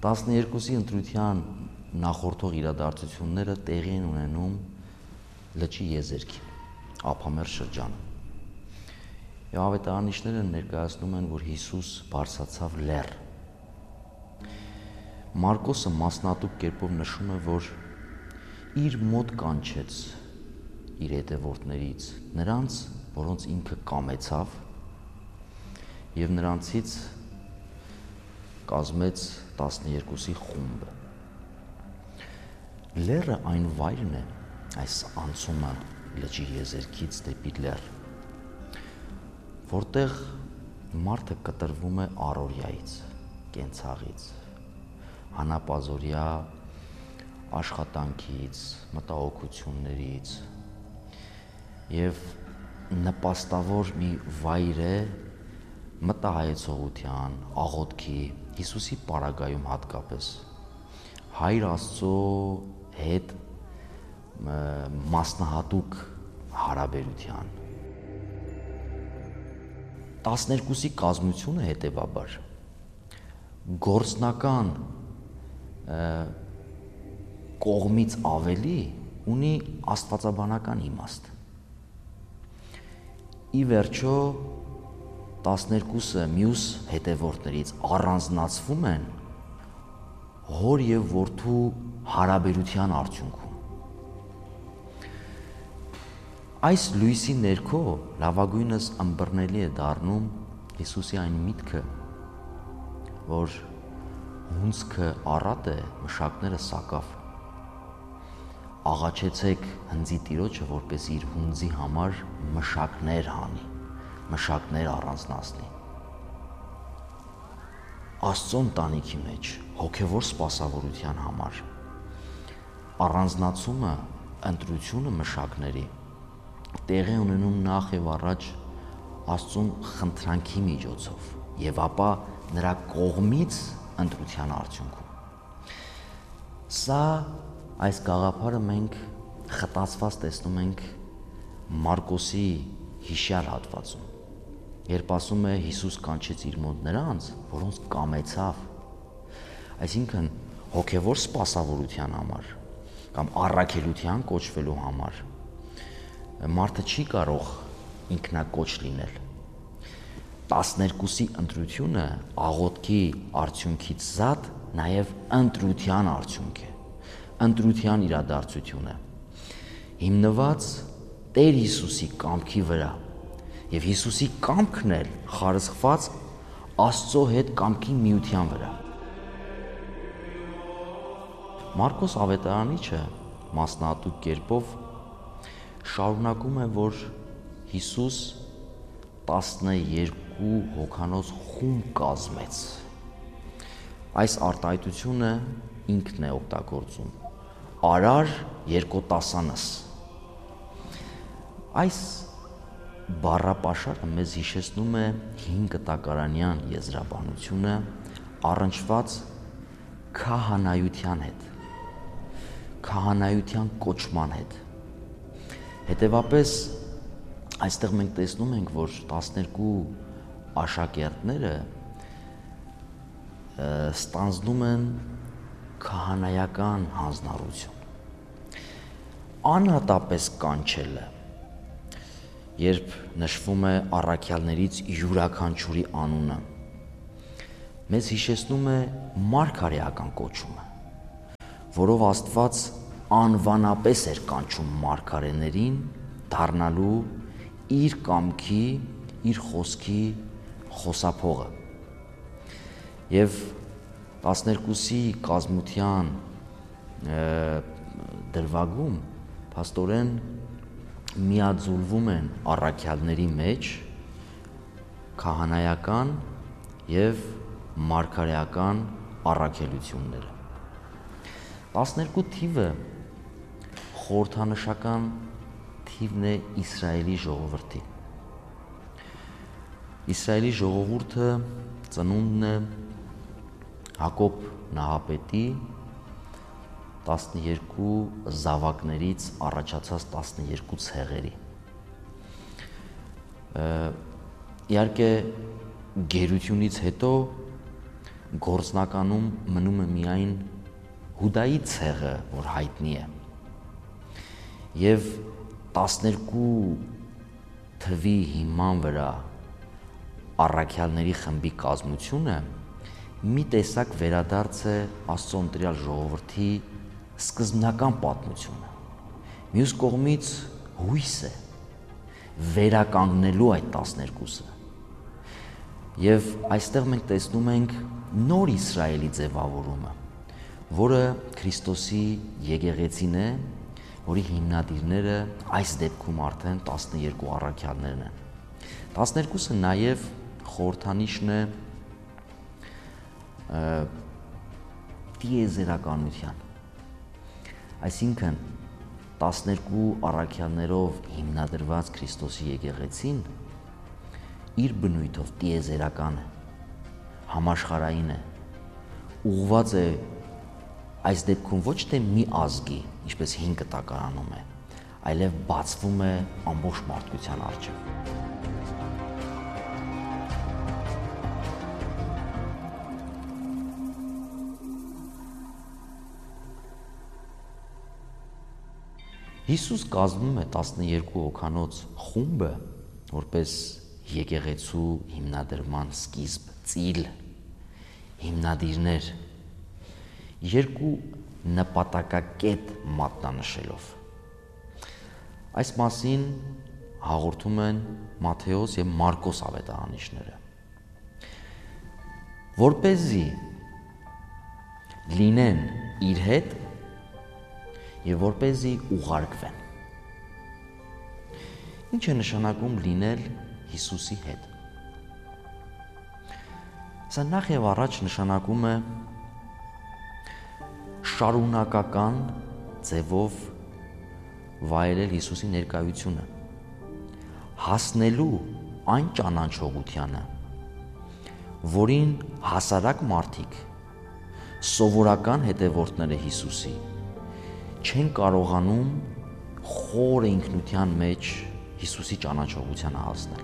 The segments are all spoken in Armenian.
12-ի ընտրության նախորդող իրադարձությունները տեղի են ունենում լճի եզերքին, ափամերձ շրջանում։ Եվ ավետարանիչները ներկայացնում են, որ Հիսուս բարձրացավ լեռ։ Մարկոսը մասնատուկ կերպով նշում է, որ իր մոտ կանչեց իր հետևորդներից նրանց, որոնց ինքը կամեցավ, եւ նրանցից կազմեց 12-ի խումբը։ Լեռը այն վայրն է, այս անցումը լճի եզերքից դեպի լեռ, որտեղ մարդը կտրվում է առօրյայից, կենցաղից, հանապազօրյա աշխատանքից, մտահոգություններից եւ նպաստավոր մի վայր է մտահայեցողության, աղոթքի, Հիսուսի պարագայում հատկապես Հայր Աստծո հետ մասնահատուկ հարաբերության։ 12-ի կազմությունը հետևաբար գործնական կողմից ավելի ունի աստվածաբանական իմաստ։ Ի վերջո 12-ը մյուս հետևորդներից առանձնացվում են հոր եւ որդու հարաբերության արդյունքում։ Այս լույսի ներքո լավագույնս ըմբռնելի է դառնում Հիսուսի այն միտքը, որ հունձքը առատ է, մշակները սակավ։ Աղաչեցեք հնձի Տիրոջը, որպեսզի իր հունձի համար մշակներ հանի, մշակներ առանձնացնի։ Աստծո ընտանիքի մեջ հոգևոր սպասավորության համար առանձնացումը, ընտրությունը մշակների տեղի ունենում նախ եւ առաջ Աստծուն խնդրանքի միջոցով եւ ապա նրա կողմից ընտրության արդյունքում։ Սա այս գաղափարը մենք խտացված տեսնում ենք Մարկոսի հիշյալ հատվածում, երբ ասում է Հիսուս կանչեց իր մոտ նրանց, որոնց կամեցավ, այսինքն հոգևոր սպասավորության համար կամ առաքելության կոչվելու համար մարդը չի կարող ինքնակոչ լինել։ 12-ի ընտրությունը աղոթքի արդյունքից զատ նաև ընտրության արդյունք է, ընտրության իրադարձություն է, հիմնված Տեր Հիսուսի կամքի վրա, եւ Հիսուսի կամքն էլ խարսխված Աստծո հետ կամքի միության վրա։ Մարկոս ավետարանիչը մասնահատուկ կերպով շարունակում է, որ Հիսուս 12 հոգանոց խումբ կազմեց։ Այս արտահայտությունը ինքն է օգտագործում։ Արար երկոտասանս։ Այս բառապաշարը մեզ հիշեցնում է հին կտակարանյան եզրաբանությունը առնչված քահանայության հետ, քահանայության կոչման հետ։ Հետևապես այստեղ մենք տեսնում ենք, որ 12 աշակերտները ստանձնում են քահանայական հանձնառություն։ Անհատապես կանչելը, երբ նշվում է առաքյալներից յուրաքանչյուրի անունը, մեզ հիշեցնում է մարգարեական կոչումը, որով Աստված անվանապես էր կանչում մարգարեներին դառնալու իր կամքի, իր խոսքի խոսափողը։ Եվ 12-ի կազմության դրվագում փաստորեն միաձուլվում են առաքյալների մեջ քահանայական եւ մարգարեական առաքելությունները։ 12 թիվը խորհրդանշական թիվն է Իսրայելի ժողովրդի։ Իսրայելի ժողովուրդը ծնունդն է Հակոբ նահապետի 12 զավակներից առաջացած 12 ցեղերի։ Իհարկե գերությունից հետո գործնականում մնում է միայն Հուդայի ցեղը, որ հայտնի է։ Եվ 12 թվի հիման վրա առաքյալների խմբի կազմությունը մի տեսակ վերադարձ է Աստծո ընտրյալ ժողովրդի սկզբնական պատմությունը։ Մյուս կողմից հույս է վերականգնելու այդ 12-ը։ Եվ այստեղ մենք տեսնում ենք նոր Իսրայելի ձևավորումը, որը Քրիստոսի եկեղեցին է, որի հիմնադիրները այս դեպքում արդեն 12 առաքյալներն են։ 12-ը նաև խորհրդանիշն է տիեզերականության։ Այսինքն 12 առաքյալներով հիմնադրված Քրիստոսի եկեղեցին իր բնույթով տիեզերական է, համաշխարհային է, ուղղված է այս դեպքում ոչ թե մի ազգի, ինչպես հին կտակարանում է, այլև բացվում է ամբողջ մարդկության առջև։ Հիսուս կազմում է 12 հոգանոց խումբը որպես եկեղեցու հիմնադրման սկիզբ, ծիլ, հիմնադիրներ, երկու նպատակակետ մատնանշելով։ Այս մասին հաղորդում են Մատթեոս և Մարկոս ավետարանիչները։ Որպեսզի լինեն իր հետ և որպեսզի ուղարկվեն։ Ինչ է նշանակում լինել Հիսուսի հետ։ Սա նախ և առաջ նշանակում է շարունակական ձևով վայելել Հիսուսի ներկայությունը, հասնելու այն ճանաչողությանը, որին հասարակ մարդիկ, սովորական հետևորդները Հիսուսի, չեն կարողանում խոր ինքնության մեջ Հիսուսի ճանաչողությանը հասնել։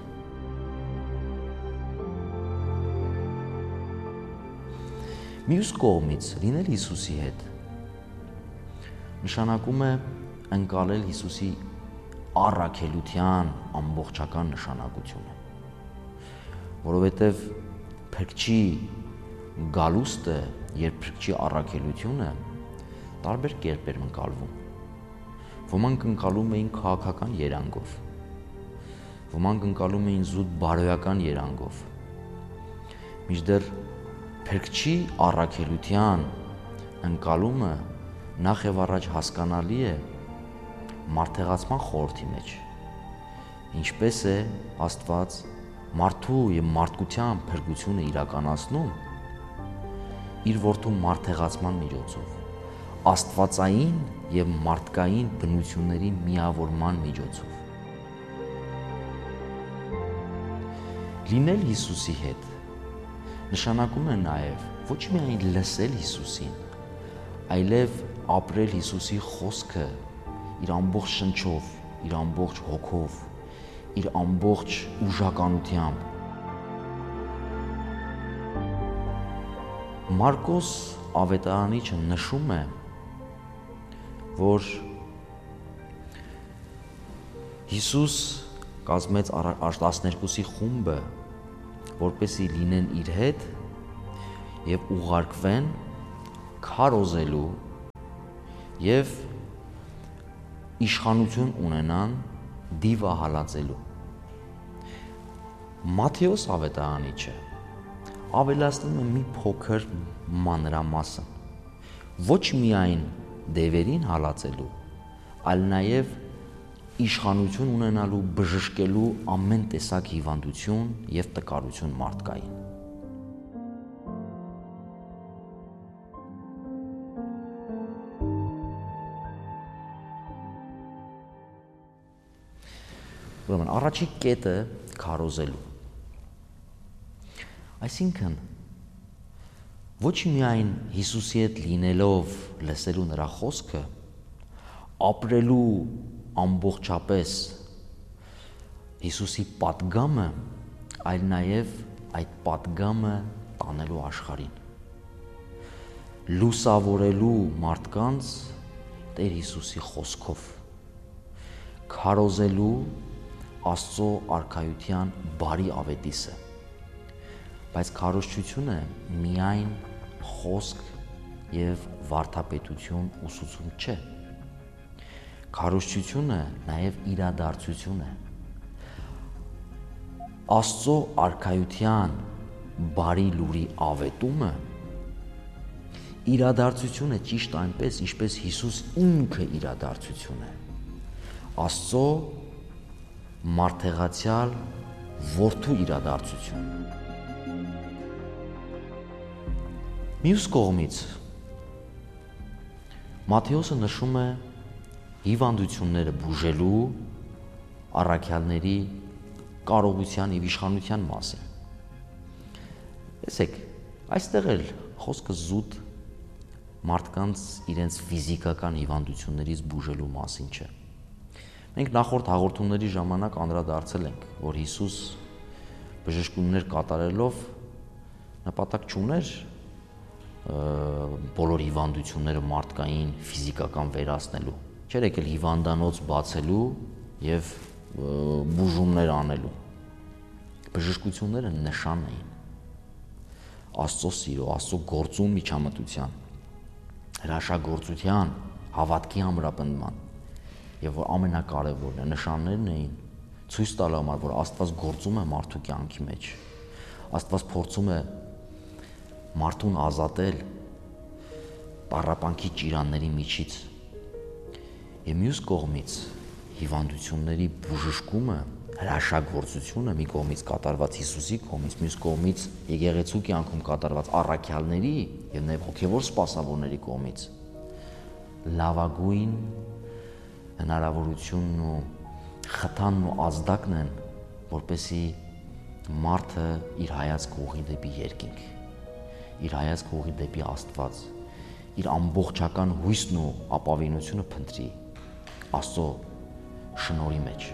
Մյուս կողմից լինել Հիսուսի հետ նշանակում է ընկալել Հիսուսի առաքելության ամբողջական նշանակությունը, որովհետև փրկչի գալուստը և փրկչի առաքելությունը տարբեր կերպ էր ընկալվում։ Ոմանք ընկալում էին քաղաքական երանգով, ոմանք ընկալում էին զուտ բարոյական երանգով, մինչդեռ փրկչի առաքելության ընկալումը նախ և առաջ հասկանալի է մարդեղացման խորհրդի մեջ, ինչպես է Աստված մարդու և մարդկության փրկությունը իրականացնում իր որդու մարդեղացման միջոցով, աստվածային և մարդկային բնությունների միավորման միջոցով։ Լինել Հիսուսի հետ նշանակում է նաև ոչ միայն լսել Հիսուսին, այլև ապրել Հիսուսի խոսքը իր ամբողջ շնչով, իր ամբողջ հոգով, իր ամբողջ ուժականությամբ։ Մարկոս ավետարանիչը նշում է, որ Հիսուս կազմեց 12-ի խումբը, որպեսզի լինեն իր հետ և ուղարկվեն քարոզելու և իշխանություն ունենան դիվահալածելու։ Մատթեոս ավետարանիչը ավելացնում է մի փոքր մանրամասն, ոչ միայն դևերին հալածելու, այլ նաև իշխանություն ունենալու, բժշկելու ամեն տեսակ հիվանդություն և տկարություն մարդկային։ Ուրեմն առաջի կետը քարոզելու։ Այսինքն ոչ միայն Հիսուսի հետ լինելով լսելու նրա խոսքը, ապրելու ամբողջապես Հիսուսի պատգամը, այլ նաև այդ պատգամը տանելու աշխարհին։ լուսավորելու մարդկանց Տեր Հիսուսի խոսքով, քարոզելու Աստծո արքայության բարի ավետիսը, բայց քարոզչությունը միայն խոսք եւ վարդապետություն ուսուցում չէ, քարոզչությունը նաեւ իրադարձություն է, Աստծո արքայության բարի լուրի ավետումը իրադարձություն է ճիշտ այնպես, ինչպես Հիսուս ինքը իրադարձություն է, Աստծո մարդեղացյալ որդու իրադարձություն։ Մյուս կողմից Մատթեոսը նշում է հիվանդությունները բուժելու առաքյալների կարողության եւ իշխանության մասին։ Տեսեք, այստեղ էլ խոսքը զուտ մարդկանց իրենց ֆիզիկական հիվանդություններից բուժելու մասին չէ։ Մենք նախորդ հաղորդումների ժամանակ անդրադարձել ենք, որ Հիսուս բժշկումներ կատարելով նպատակ չուներ բոլոր հիվանդությունները մարդկային ֆիզիկական վերացնելու, չէր եկել հիվանդանոց բացելու եւ բուժումներ անելու։ Բժշկությունները նշան էին Աստծո սիրո, Աստծո գործում միջամտության, հրաշագործության, հավատքի ամրապնդման եւ որ ամենակարևորն է նշաններն էին ցույց տալու համար, որ Աստված գործում է մարդու կյանքի մեջ, Աստված փորձում է մարդուն ազատել տառապանքի ճիրանների միջից եւ մյուս կողմից հիվանդությունների բուժշկումը, հրաշագործությունը մի կողմից կատարված Հիսուսի կողմից, մյուս կողմից եկեղեցու կյանքում կատարված առաքյալների եւ նաեւ հոգեվոր սպասավորների կողմից լավագույն հնարավորությունն ու խթանն ու ազդակն են, որպեսզի մարդը իր հայացքը ուղղի դեպի երկինք, իր հայացքը ուղղի դեպի Աստված, իր ամբողջական հույսն ու ապավինությունը փնտրի Աստծո շնորհի մեջ։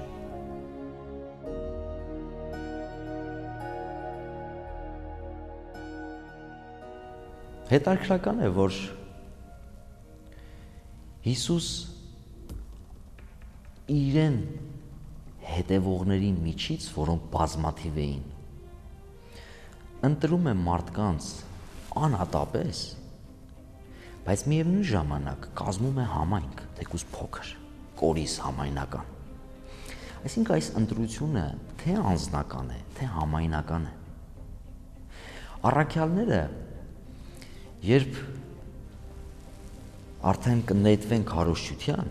Հետաքրքրական է, որ Հիսուս իրեն հետևողների միջից, որոնք բազմաթիվ էին, ընտրում է մարդկանց անհատապես, բայց միևնույն ժամանակ կազմում է համայնք, թեկուզ փոքր, կորիզ համայնական։ Այսինքն այս ընտրությունը թե անձնական է, թե համայնական է։ Առաքյալները, երբ արդեն կնետվեն քարոզչության,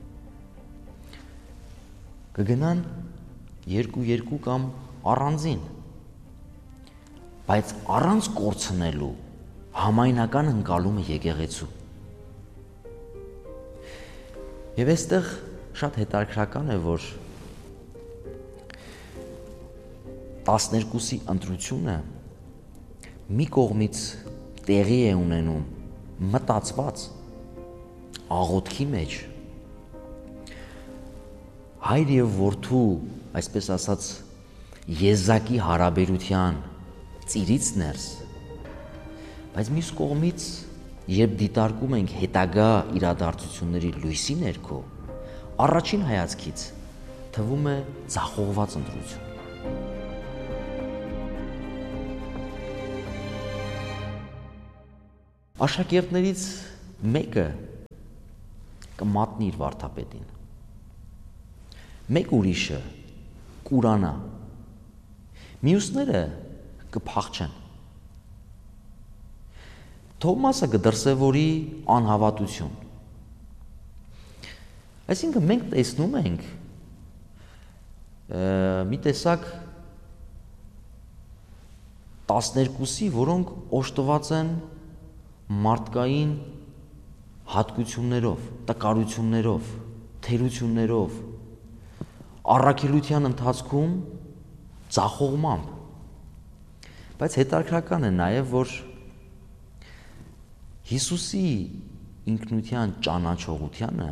կգնան երկու կամ առանձին, բայց առանց կորցնելու համայնական ընկալումը եկեղեցու։ Եվ այստեղ շատ հետաքրքրական է, որ 12-ի ընտրությունը մի կողմից տեղի է ունենում մտածված աղոթքի մեջ, հայր եւ որդու, այսպես ասած, եզակի հարաբերության ծիրից ներս, բայց մյուս կողմից, երբ դիտարկում ենք հետագա իրադարձությունների լույսի ներքո, առաջին հայացքից թվում է ձախողված ընտրություն։ Աշակերտներից մեկը կմատնի իր վարդապետին, մեկ ուրիշը կուրանա, մյուսները կփախչեն։ Թովմասը կդրսևորի անհավատություն։ Այսինքն մենք տեսնում ենք մի տեսակ 12-ի, որոնք օժտված են մարդկային հատկություններով, տկարություններով, թերություններով, առաքելության ընթացքում ձախողմամբ։ Բայց հետաքրքրական է նաև, որ Հիսուսի ինքնության ճանաչողությանը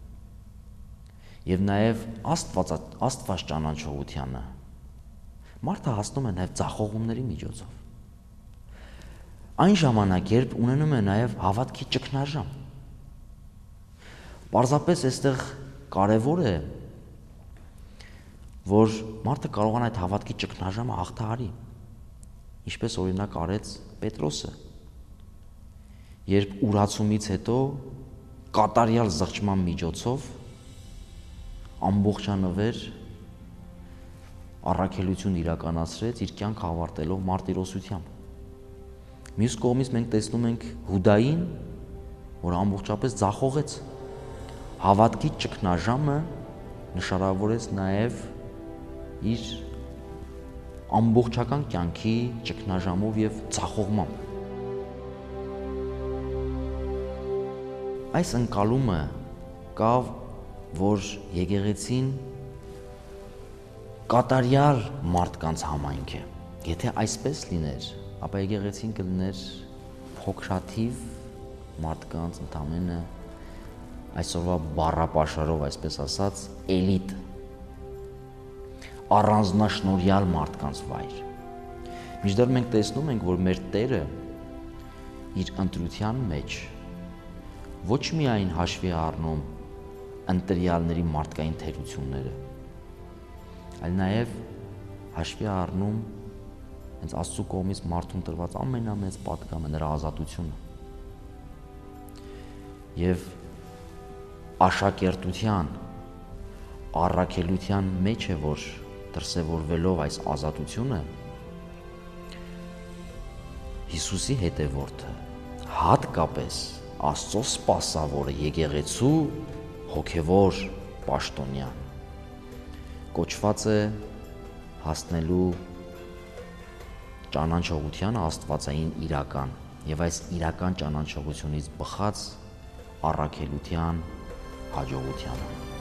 եւ նաև Աստված ճանաչողությանը մարդը հասնում է նաև ձախողումների միջոցով։ այն ժամանակ, երբ ունենում է նաև հավատքի ճգնաժամ։ Պարզապես այստեղ կարևոր է, որ մարդը կարողանա այդ հավատքի ճգնաժամը հաղթահարի, ինչպես օրինակ արեց Պետրոսը, երբ ուրացումից հետո կատարյալ զղջման միջոցով ամբողջանվեր առաքելություն իրականացրեց իր կյանքը ավարտելով մարտիրոսությամբ։ Մյուս կողմից մենք տեսնում ենք Հուդային, որ ամբողջապես ձախողեց։ Հավատքի ճգնաժամը նշանավորեց նաև իր ամբողջական կյանքի ճգնաժամով եւ ձախողմամբ։ Այս ընկալումը կա, որ եկեղեցին կատարյալ մարդկանց համայնք է։ Եթե այսպես լիներ, ապա եկեղեցին կլիներ փոքրաթիվ մարդկանց ընդամենը այսօրվա բառապաշարով, այսպես ասած, էլիտ, առանձնաշնորհյալ մարդկանց վայր։ Մինչդեռ մենք տեսնում ենք, որ մեր Տերը իր ընտրության մեջ ոչ միայն հաշվի է առնում ընտրյալների մարդկային թերությունները, այլ նաև հաշվի է առնում հենց Աստծու կողմից մարդուն տրված ամենամեծ պատգամը, նրա ազատությունը։ Եվ աշակերտության, առաքելության մեջ է, որ դրսևորվելով այս ազատությունը, Հիսուսի հետևորդը, հատկապես Աստծո սպասավորը, եկեղեցու հոգևոր պաշտոնյան, կոչված է հասնելու ճանաչողությանը աստվածային իրական եւ այս իրական ճանաչողությունից բխած առաքելության հաջողությանը։